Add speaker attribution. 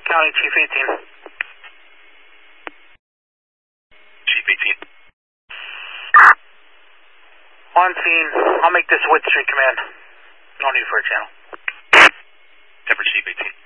Speaker 1: County, Chief 18.
Speaker 2: Chief 18.
Speaker 1: On scene. I'll make this Wood Street Command. No need for a channel.
Speaker 2: Temper Chief 18.